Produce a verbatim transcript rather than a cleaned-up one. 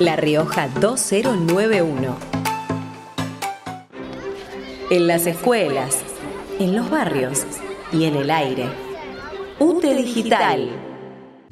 La Rioja dos mil noventa y uno. En las escuelas, en los barrios y en el aire. U T E Digital.